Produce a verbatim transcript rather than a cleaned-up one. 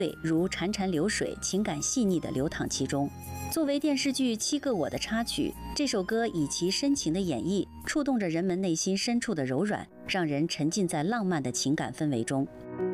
如潺潺流水，情感细腻地流淌其中。作为电视剧《七个我》的插曲，这首歌以其深情的演绎，触动着人们内心深处的柔软，让人沉浸在浪漫的情感氛围中。